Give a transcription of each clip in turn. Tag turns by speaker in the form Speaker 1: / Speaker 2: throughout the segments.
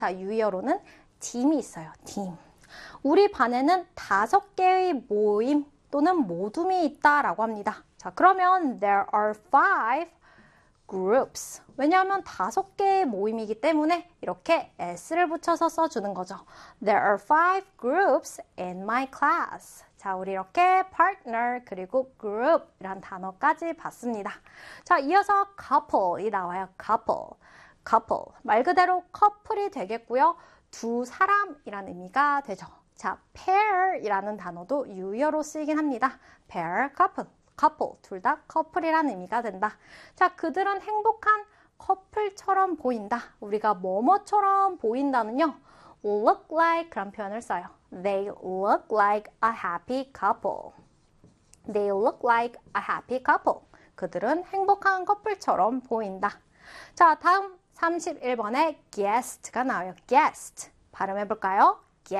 Speaker 1: 자, 유의어로는 team이 있어요. team. 우리 반에는 5개의 모임 또는 모둠이 있다라고 합니다. 자, 그러면 there are 5 groups. 왜냐하면 5개의 모임이기 때문에 이렇게 s를 붙여서 써주는 거죠. There are 5 groups in my class. 자, 우리 이렇게 partner 그리고 group이란 단어까지 봤습니다. 자, 이어서 couple이 나와요. couple. 말 그대로 커플이 되겠고요. 두 사람이라는 의미가 되죠. 자, pair이라는 단어도 유의어로 쓰이긴 합니다. pair, couple, 둘 다 커플이라는 의미가 된다. 자, 그들은 행복한 커플처럼 보인다. 우리가 뭐뭐처럼 보인다는요. look like 그런 표현을 써요. They look like a happy couple. They look like a happy couple. 그들은 행복한 커플처럼 보인다. 자, 다음 31번에 guest가 나와요. guest. 발음해 볼까요?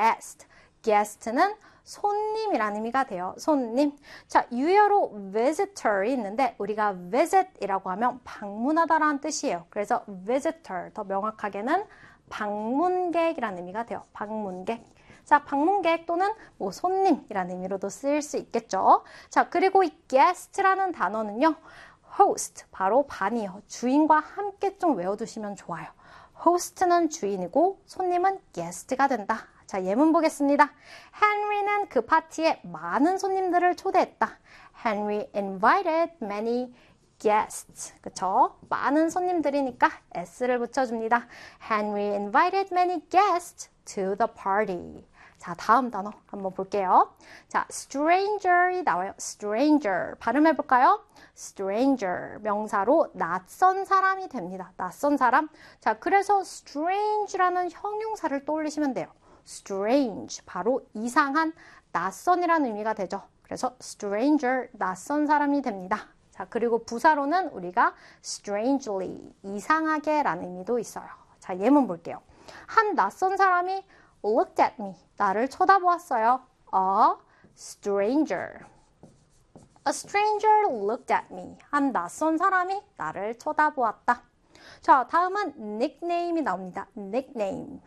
Speaker 1: guest는 손님이라는 의미가 돼요. 손님. 자, 유효로 visitor이 있는데 우리가 visit이라고 하면 방문하다라는 뜻이에요. 그래서 visitor, 더 명확하게는 방문객이라는 의미가 돼요. 방문객. 자, 방문객 또는 뭐 손님이라는 의미로도 쓰일 수 있겠죠. 자, 그리고 이 guest라는 단어는요. host, 바로 반이요. 주인과 함께 좀 외워두시면 좋아요. host는 주인이고 손님은 guest가 된다. 자, 예문 보겠습니다. 헨리는 그 파티에 많은 손님들을 초대했다. Henry invited many guests. 그쵸? 많은 손님들이니까 s를 붙여줍니다. Henry invited many guests to the party. 자, 다음 단어 한번 볼게요. 자, stranger이 나와요. stranger. 발음해 볼까요? stranger. 명사로 낯선 사람이 됩니다. 낯선 사람. 자, 그래서 strange라는 형용사를 떠올리시면 돼요. strange. 바로 이상한, 낯선이라는 의미가 되죠. 그래서 stranger, 낯선 사람이 됩니다. 자, 그리고 부사로는 우리가 strangely, 이상하게 라는 의미도 있어요. 자, 예문 볼게요. 한 낯선 사람이 looked at me. 나를 쳐다보았어요. A stranger. A stranger looked at me. 한 낯선 사람이 나를 쳐다보았다. 자, 다음은 nickname이 나옵니다. nickname.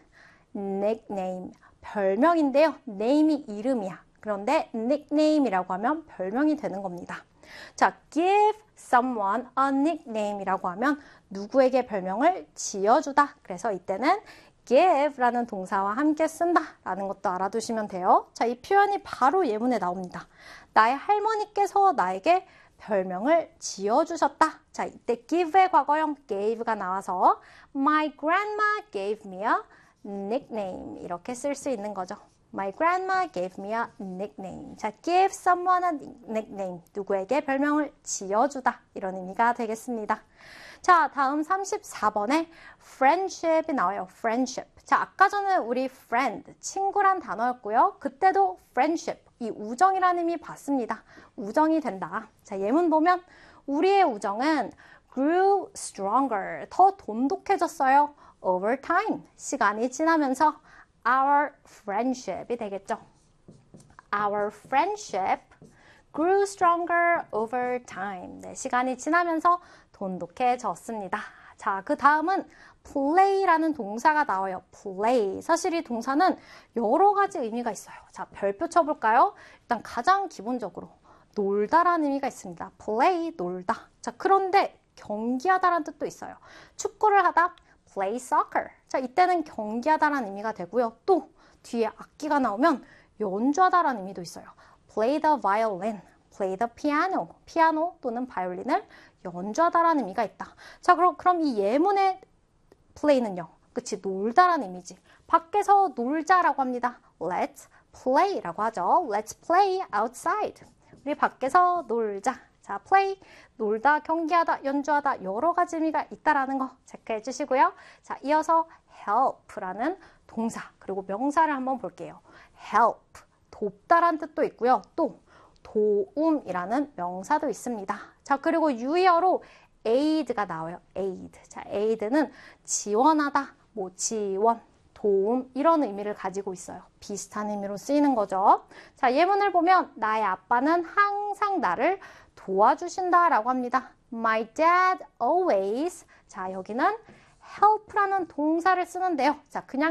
Speaker 1: 별명인데요. name이 이름이야. 그런데 nickname이라고 하면 별명이 되는 겁니다. 자, give someone a nickname이라고 하면 누구에게 별명을 지어주다. 그래서 이때는 give라는 동사와 함께 쓴다라는 것도 알아두시면 돼요. 자, 이 표현이 바로 예문에 나옵니다. 나의 할머니께서 나에게 별명을 지어주셨다. 자, 이때 give의 과거형 gave가 나와서 My grandma gave me a nickname 이렇게 쓸 수 있는 거죠. My grandma gave me a nickname. 자, give someone a nickname. 누구에게 별명을 지어주다. 이런 의미가 되겠습니다. 자, 다음 34번에 friendship이 나와요. friendship. 자, 아까 전에 우리 friend, 친구란 단어였고요. 그때도 friendship, 이 우정이라는 의미 봤습니다. 우정이 된다. 자, 예문 보면 우리의 우정은 grew stronger, 더 돈독해졌어요. over time, 시간이 지나면서 our friendship이 되겠죠. Our friendship grew stronger over time. 네, 시간이 지나면서 돈독해졌습니다. 자, 그 다음은 play라는 동사가 나와요. play. 사실 이 동사는 여러 가지 의미가 있어요. 자, 별표 쳐볼까요? 일단 가장 기본적으로 놀다라는 의미가 있습니다. play, 놀다. 자, 그런데 경기하다라는 뜻도 있어요. 축구를 하다, play soccer. 자, 이때는 경기하다라는 의미가 되고요. 또 뒤에 악기가 나오면 연주하다라는 의미도 있어요. play the violin, play the piano. 피아노 또는 바이올린을 연주하다라는 의미가 있다. 자, 그럼 이 예문의 play는요. 그치, 놀다라는 의미지. 밖에서 놀자라고 합니다. Let's play라고 하죠. Let's play outside. 우리 밖에서 놀자. 자, play, 놀다, 경기하다, 연주하다 여러 가지 의미가 있다라는 거 체크해 주시고요. 자, 이어서 help라는 동사 그리고 명사를 한번 볼게요. help, 돕다라는 뜻도 있고요. 또 도움이라는 명사도 있습니다. 자, 그리고 유의어로 aid가 나와요. aid. 자, aid는 지원하다, 뭐 지원, 도움 이런 의미를 가지고 있어요. 비슷한 의미로 쓰이는 거죠. 자, 예문을 보면 나의 아빠는 항상 나를 도와주신다라고 합니다. My dad always. 자, 여기는 help라는 동사를 쓰는데요. 자, 그냥